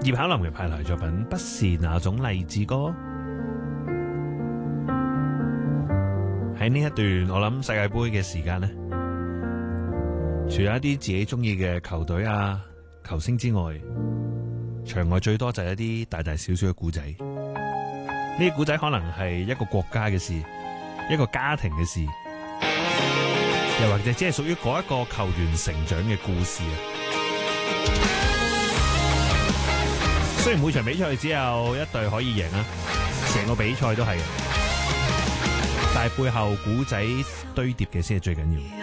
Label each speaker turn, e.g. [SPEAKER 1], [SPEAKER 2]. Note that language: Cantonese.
[SPEAKER 1] 葉巧琳嘅派台作品《不是那種勵志歌》。喺呢一段我諗世界盃嘅時間呢，除咗一啲自己中意嘅球隊啊、球星之外，場外最多就係一啲大大小小嘅故仔。呢啲故仔可能係一個國家嘅事，一個家庭嘅事，又或者只係屬於嗰一個球員成長嘅故事啊。雖然每場比賽只有一隊可以贏啊，成個比賽都係，但係背後古仔堆疊嘅先係最緊要。